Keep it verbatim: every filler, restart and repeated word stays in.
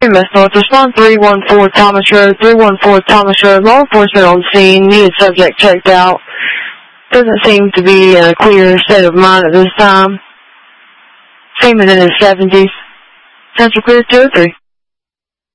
Miss North, respond three one four Thomas Road, three one four Thomas Road, law enforcement on scene, needed subject checked out. Doesn't seem to be in a clear state of mind at this time. Seeming in his seventies. Central Clear two oh three.